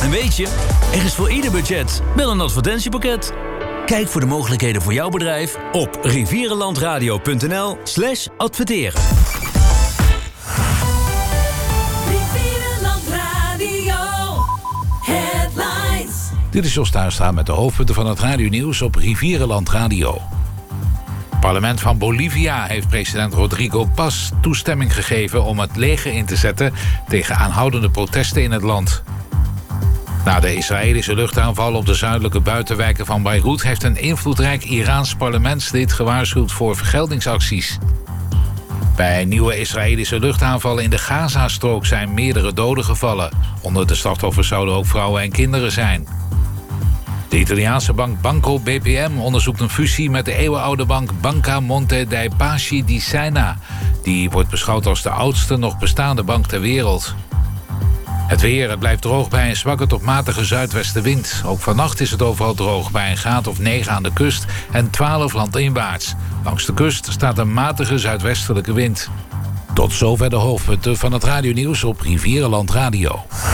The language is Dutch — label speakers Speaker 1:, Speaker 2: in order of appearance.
Speaker 1: En weet je, er is voor ieder budget wel een advertentiepakket. Kijk voor de mogelijkheden voor jouw bedrijf op rivierenlandradio.nl/adverteren.
Speaker 2: Rivierenland Radio Headlines.
Speaker 3: Dit is Jos Tuinstra met de hoofdpunten van het radionieuws op Rivierenland Radio. Het parlement van Bolivia heeft president Rodrigo Paz toestemming gegeven om het leger in te zetten tegen aanhoudende protesten in het land. Na de Israëlische luchtaanval op de zuidelijke buitenwijken van Beirut heeft een invloedrijk Iraans parlementslid gewaarschuwd voor vergeldingsacties. Bij nieuwe Israëlische luchtaanvallen in de Gazastrook zijn meerdere doden gevallen. Onder de slachtoffers zouden ook vrouwen en kinderen zijn. De Italiaanse bank Banco BPM onderzoekt een fusie met de eeuwenoude bank Banca Monte dei Paschi di Siena. Die wordt beschouwd als de oudste nog bestaande bank ter wereld. Het weer, het blijft droog bij een zwakke tot matige zuidwestenwind. Ook vannacht is het overal droog bij een graad of 9 aan de kust en 12 landinwaarts. Langs de kust staat een matige zuidwestelijke wind. Tot zover de hoofdpunten van het radionieuws op Rivierenland Radio.